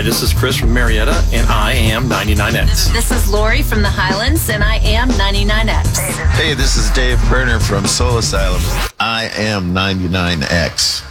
this is Chris from Marietta, and I am 99X. This is Lori from the Highlands, and I am 99X. Hey, this is Dave Berner from Soul Asylum. I am 99X.